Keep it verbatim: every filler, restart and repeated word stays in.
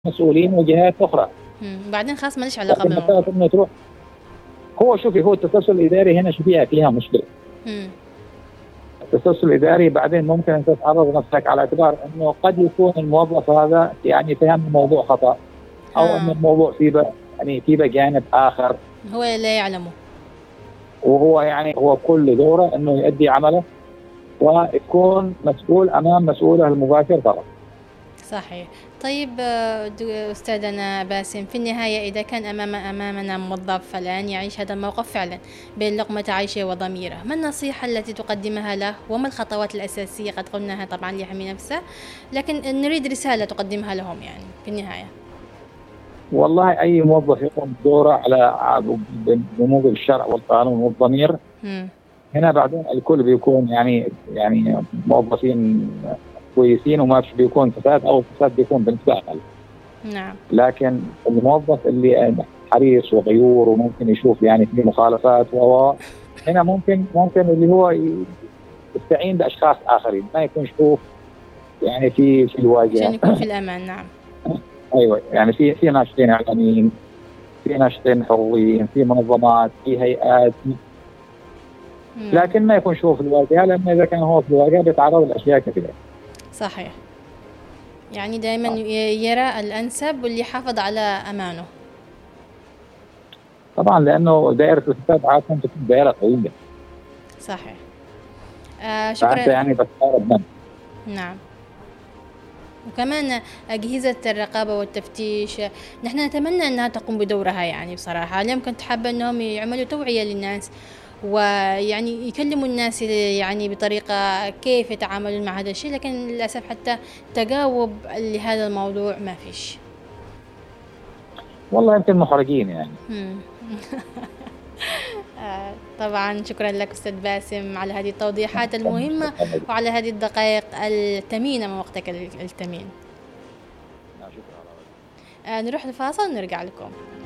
مسؤولين وجهات أخرى. إمم، وبعدين خلاص ما ليش علاقة لكن مسألة بالموضوع. إنه تروح، هو شوفي هو التسلسل الإداري هنا شو فيها فيها مشكلة. إمم. التسلسل الإداري بعدين ممكن أن تعرض نفسك على اعتبار إنه قد يكون الموظف هذا يعني فهم الموضوع خطأ، أو إن آه. الموضوع فيه ب- يعني فيه جانب آخر، هو لا يعلمه. وهو يعني هو كل دوره إنه يؤدي عمله ويكون مسؤول أمام مسؤوله المباشر فقط. صحيح. طيب آه، د أستاذنا باسم، في النهاية إذا كان أمام أمامنا موظف الآن يعيش هذا الموقف فعلًا بين لقمة عيشه وضميره، ما النصيحة التي تقدمها له؟ وما الخطوات الأساسية؟ قد قلناها طبعًا ليحمي نفسه، لكن نريد رسالة تقدمها لهم يعني في النهاية. والله أي موظف يقوم بدوره على بنور الشرع والقانون والضمير، إمم. هنا بعدين الكل بيكون يعني يعني موظفين كويسين، وما فيش بيكون فساد، أو الفساد بيكون بنسبة أقل. نعم. لكن الموظف اللي حريص وغيور وممكن يشوف يعني في مخالفات، و هنا ممكن ممكن اللي هو يستعين بأشخاص آخرين، ما يكون يشوف يعني في في عشان الواجهة. يكون في الأمان. نعم. ايوه، يعني في في ناشطين اعلاميين، في ناشطين حقوقيين، في منظمات، في هيئات، إمم. لكن ما يكون شوف الواجهة، لأن إذا كان هو في الواجهة بيتعرض لأشياء كثيرة. صحيح. يعني دايمًا آه. ي يرى الأنسب واللي يحافظ على أمانه. طبعا لأنه دائرة الفساد عادة تكون دائرة قوية، صحيح. آآ فأنت شكرًا. يعني بتحارب من؟ نعم. وكمان أجهزة الرقابة والتفتيش نحن نتمنى أنها تقوم بدورها يعني بصراحة. اليوم كنت حابة أنهم يعملوا توعية للناس، ويعني يكلموا الناس يعني بطريقة كيف يتعاملون مع هذا الشيء، لكن للأسف حتى تجاوب لهذا الموضوع ما فيش. والله يمكن محرجين يعني. مم. آه، طبعا شكرا لك أستاذ باسم على هذه التوضيحات المهمة وعلى هذه الدقائق الثمينة من وقتك الثمين. آه، نروح لفاصل ونرجع لكم.